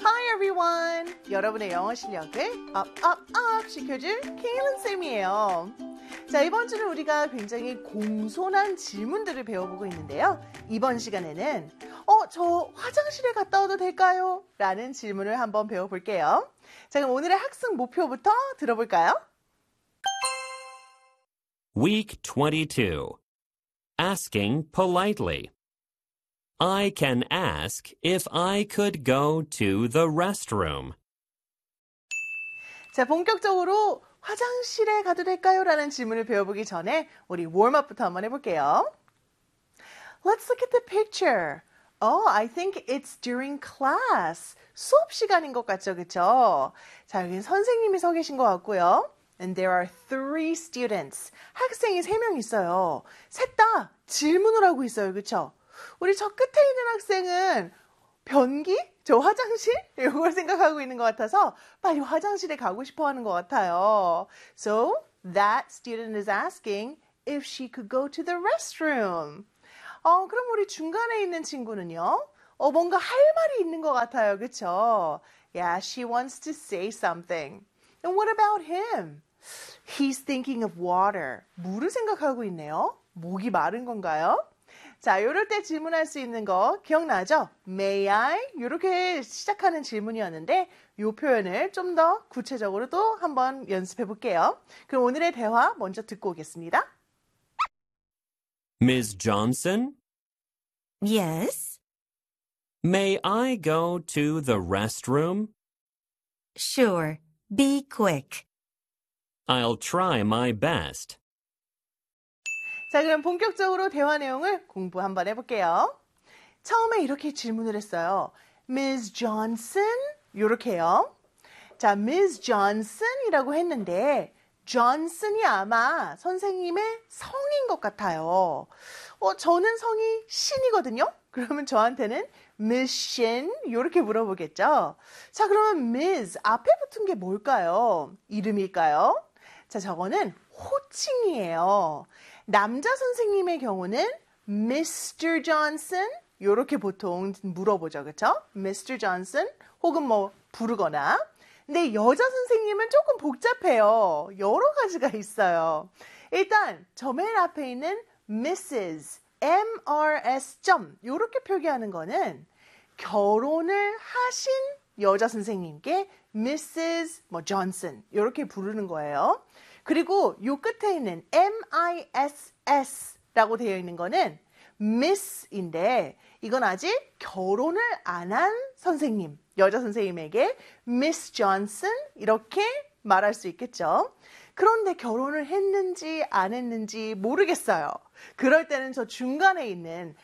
Hi everyone! 여러분의 영어 실력을 up 시켜줄 케일린 쌤이에요. 자, 이번 주는 우리가 굉장히 공손한 질문들을 배워보고 있는데요. 이번 시간에는 저 화장실에 갔다 와도 될까요? 라는 질문을 한번 배워볼게요. 자, 그럼 오늘의 학습 목표부터 들어볼까요? Week 22. Asking politely. I can ask if I could go to the restroom. 자, 본격적으로 화장실에 가도 될까요? 라는 질문을 배워보기 전에 우리 웜업부터 한번 해볼게요. Let's look at the picture. I think it's during class. 수업 시간인 것 같죠, 그쵸? 자, 여기는 선생님이 서 계신 것 같고요. And there are 3 students. 학생이 3명 있어요. 셋 다 질문을 하고 있어요, 그쵸? 우리 저 끝에 있는 학생은 변기? 저 화장실? 이걸 생각하고 있는 것 같아서 빨리 화장실에 가고 싶어 하는 것 같아요. So, that student is asking if she could go to the restroom. 그럼 우리 중간에 있는 친구는요? 뭔가 할 말이 있는 것 같아요. 그쵸? Yeah, she wants to say something. And what about him? He's thinking of water. 물을 생각하고 있네요. 목이 마른 건가요? 자, 이럴 때 질문할 수 있는 거 기억나죠? May I? 이렇게 시작하는 질문이었는데 이 표현을 좀 더 구체적으로 또 한번 연습해 볼게요. 그럼 오늘의 대화 먼저 듣고 오겠습니다. Ms. Johnson, Yes, may I go to the restroom? sure. Be quick. I'll try my best. 자, 그럼 본격적으로 대화 내용을 공부 한번 해볼게요. 처음에 이렇게 질문을 했어요. Ms. Johnson? 이렇게요. 자, Ms. Johnson이라고 했는데 Johnson이 아마 선생님의 성인 것 같아요. 저는 성이 신이거든요. 그러면 저한테는 Miss Shin 이렇게 물어보겠죠. 자, 그러면 Ms. 앞에 붙은 게 뭘까요? 이름일까요? 자, 저거는 호칭이에요. 남자 선생님의 경우는 Mr. Johnson 이렇게 보통 물어보죠. 그렇죠? Mr. Johnson 혹은 부르거나. 근데 여자 선생님은 조금 복잡해요. 여러 가지가 있어요. 일단 저 맨 앞에 있는 Mrs. MRS. 이렇게 표기하는 거는 결혼을 하신 여자 선생님께 Mrs. Johnson 이렇게 부르는 거예요. 그리고 요 끝에 있는 MISS라고 되어 있는 거는 Miss인데 이건 아직 결혼을 안 한 선생님, 여자 선생님에게 Miss Johnson 이렇게 말할 수 있겠죠. 그런데 결혼을 했는지 안 했는지 모르겠어요. 그럴 때는 저 중간에 있는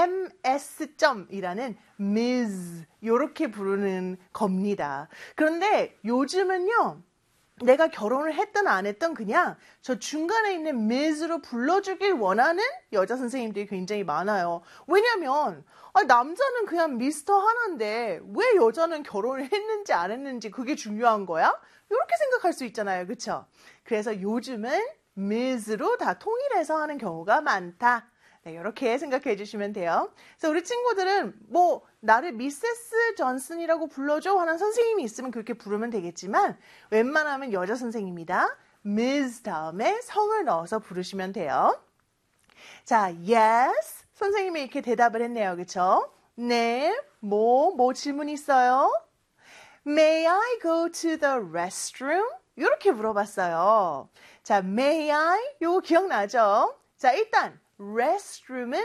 MS.이라는 Ms 이렇게 부르는 겁니다. 그런데 요즘은요. 내가 결혼을 했든 안 했든 그냥 저 중간에 있는 Ms로 불러주길 원하는 여자 선생님들이 굉장히 많아요. 왜냐면 남자는 그냥 미스터 하나인데 왜 여자는 결혼을 했는지 안 했는지 그게 중요한 거야? 이렇게 생각할 수 있잖아요. 그렇죠? 그래서 요즘은 Ms로 다 통일해서 하는 경우가 많다. 네, 이렇게 생각해 주시면 돼요. 그래서 우리 친구들은 나를 미세스 존슨이라고 불러줘 하는 선생님이 있으면 그렇게 부르면 되겠지만 웬만하면 여자 선생님이다. Ms. 다음에 성을 넣어서 부르시면 돼요. 자, yes. 선생님이 이렇게 대답을 했네요. 그렇죠? 네. 뭐 질문 있어요? May I go to the restroom? 이렇게 물어봤어요. 자, may I? 요거 기억나죠? 자, 일단 restroom은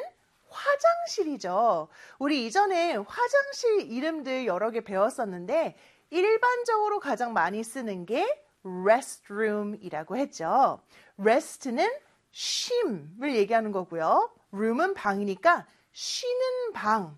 화장실이죠. 우리 이전에 화장실 이름들 여러 개 배웠었는데 일반적으로 가장 많이 쓰는 게 restroom이라고 했죠. rest는 쉼을 얘기하는 거고요. room은 방이니까 쉬는 방.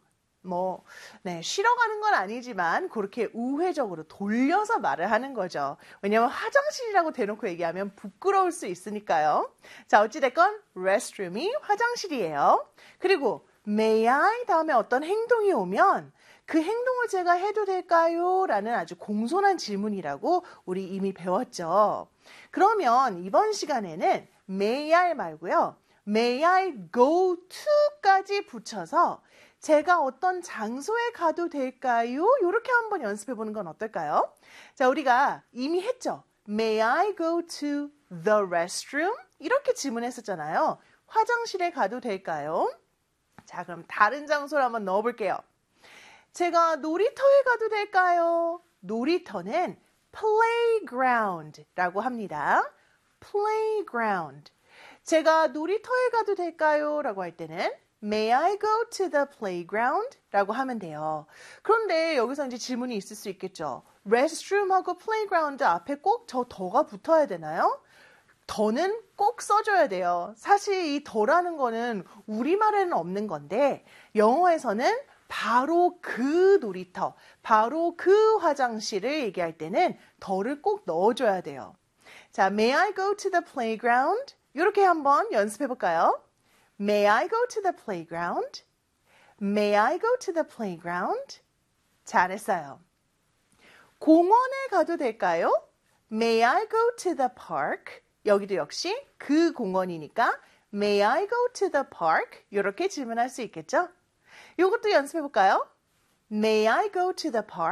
쉬러 가는 건 아니지만 그렇게 우회적으로 돌려서 말을 하는 거죠. 왜냐하면 화장실이라고 대놓고 얘기하면 부끄러울 수 있으니까요. 자, 어찌됐건 restroom이 화장실이에요. 그리고 may I 다음에 어떤 행동이 오면 그 행동을 제가 해도 될까요? 라는 아주 공손한 질문이라고 우리 이미 배웠죠. 그러면 이번 시간에는 may I 말고요. May I go to까지 붙여서 제가 어떤 장소에 가도 될까요? 이렇게 한번 연습해 보는 건 어떨까요? 자, 우리가 이미 했죠. May I go to the restroom? 이렇게 질문했었잖아요. 화장실에 가도 될까요? 자, 그럼 다른 장소를 한번 넣어볼게요. 제가 놀이터에 가도 될까요? 놀이터는 playground라고 합니다. playground. 제가 놀이터에 가도 될까요? 라고 할 때는 May I go to the playground? 라고 하면 돼요. 그런데 여기서 이제 질문이 있을 수 있겠죠. restroom하고 playground 앞에 꼭 저 더가 붙어야 되나요? 더는 꼭 써줘야 돼요. 사실 이 더라는 거는 우리말에는 없는 건데 영어에서는 바로 그 놀이터, 바로 그 화장실을 얘기할 때는 더를 꼭 넣어줘야 돼요. 자, May I go to the playground? 이렇게 한번 연습해 볼까요? May I go to the playground? May I go to the playground? 잘했어요. 공원에 가도 될까요? May I go to the park? 여기도 역시 그 공원이니까 May I go to the park? 이렇게 질문할 수 있겠죠? 이것도 연습해 볼까요? May I go to the park?